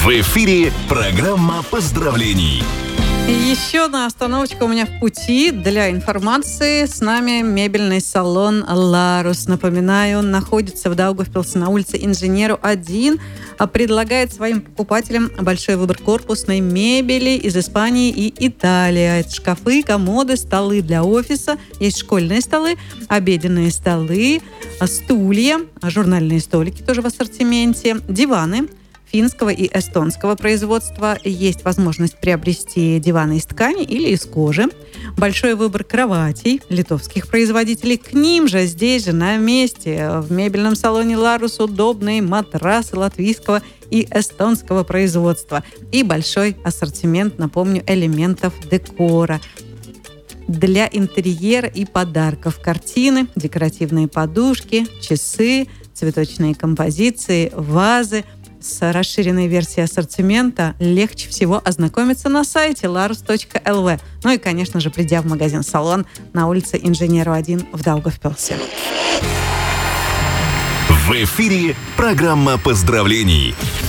В эфире программа поздравлений. Еще одна остановочка у меня в пути. Для информации с нами мебельный салон «Ларус». Напоминаю, он находится в Даугавпилсе на улице Инженеру 1. Предлагает своим покупателям большой выбор корпусной мебели из Испании и Италии. Это шкафы, комоды, столы для офиса. Есть школьные столы, обеденные столы, стулья, журнальные столики тоже в ассортименте, диваны финского и эстонского производства. Есть возможность приобрести диваны из ткани или из кожи. Большой выбор кроватей литовских производителей. К ним же здесь же на месте в мебельном салоне «Ларус» удобные матрасы латвийского и эстонского производства. И большой ассортимент, напомню, элементов декора для интерьера и подарков. Картины, декоративные подушки, часы, цветочные композиции, вазы. С расширенной версией ассортимента легче всего ознакомиться на сайте larus.lv. Ну и, конечно же, придя в магазин-салон на улице Инженеру 1 в Даугавпилсе. В эфире программа поздравлений.